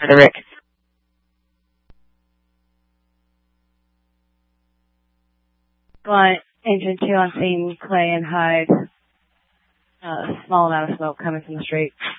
Rick. Blunt, engine 2 on scene, Clay and Hyde. Small amount of smoke coming from the street.